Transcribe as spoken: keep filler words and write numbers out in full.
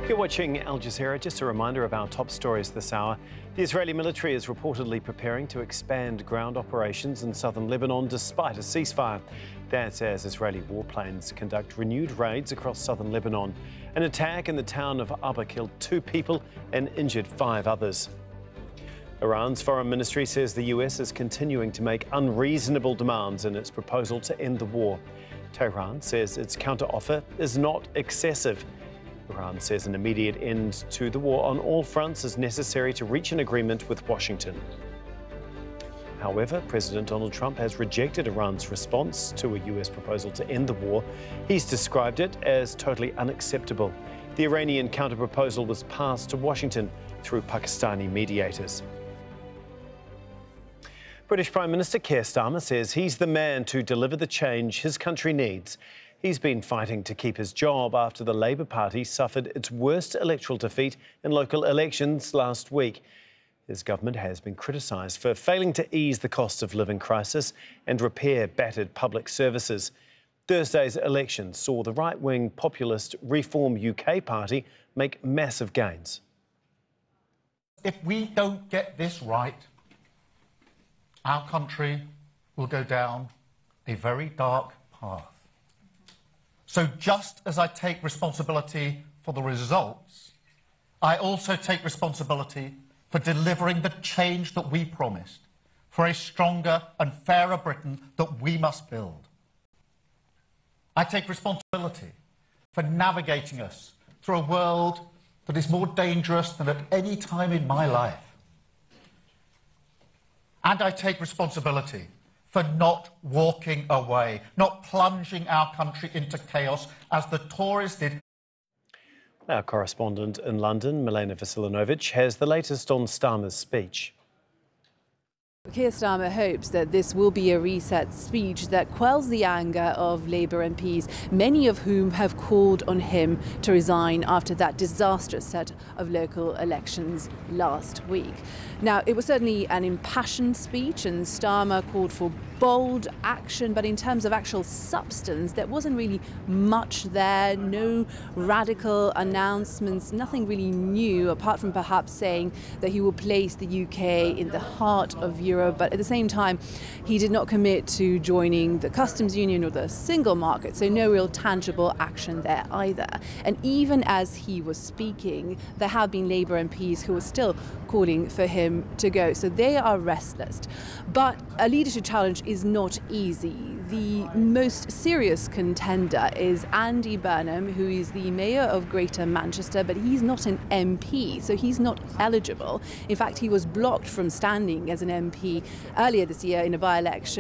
You're watching Al Jazeera. Just a reminder of our top stories this hour. The Israeli military is reportedly preparing to expand ground operations in southern Lebanon despite a ceasefire. That's as Israeli warplanes conduct renewed raids across southern Lebanon. An attack in the town of Abba killed two people and injured five others. Iran's foreign ministry says the U S is continuing to make unreasonable demands in its proposal to end the war. Tehran says its counteroffer is not excessive. Iran says an immediate end to the war on all fronts is necessary to reach an agreement with Washington. However, President Donald Trump has rejected Iran's response to a U S proposal to end the war. He's described it as totally unacceptable. The Iranian counterproposal was passed to Washington through Pakistani mediators. British Prime Minister Keir Starmer says he's the man to deliver the change his country needs. He's been fighting to keep his job after the Labour Party suffered its worst electoral defeat in local elections last week. His government has been criticised for failing to ease the cost of living crisis and repair battered public services. Thursday's election saw the right-wing populist Reform U K party make massive gains. If we don't get this right, our country will go down a very dark path. So just as I take responsibility for the results, I also take responsibility for delivering the change that we promised, for a stronger and fairer Britain that we must build. I take responsibility for navigating us through a world that is more dangerous than at any time in my life. And I take responsibility for not walking away, not plunging our country into chaos as the Tories did. Our correspondent in London, Milena Vasilinovic, has the latest on Starmer's speech. Keir Starmer hopes that this will be a reset speech that quells the anger of Labour M Ps, many of whom have called on him to resign after that disastrous set of local elections last week. Now, it was certainly an impassioned speech, and Starmer called for bold action, but in terms of actual substance, there wasn't really much there, no radical announcements, nothing really new, apart from perhaps saying that he will place the U K in the heart of Europe. But at the same time, he did not commit to joining the customs union or the single market, so no real tangible action there either. And even as he was speaking, there have been Labour M Ps who are still calling for him to go, so they are restless. But a leadership challenge is not easy. The most serious contender is Andy Burnham, who is the mayor of Greater Manchester, but he's not an M P, so he's not eligible. In fact, he was blocked from standing as an M P earlier this year in a by-election